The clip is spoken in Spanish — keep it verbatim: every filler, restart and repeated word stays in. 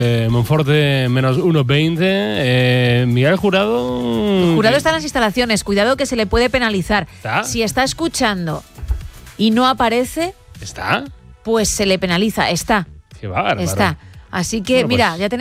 Eh, Monforte menos uno veinte. Eh, Miguel Jurado. El Jurado está en las instalaciones. Cuidado que se le puede penalizar. ¿Está? Si está escuchando y no aparece, ¿Está? pues se le penaliza. Está. Qué bárbaro. Está. Así que, Bueno, mira, pues, ya tenemos.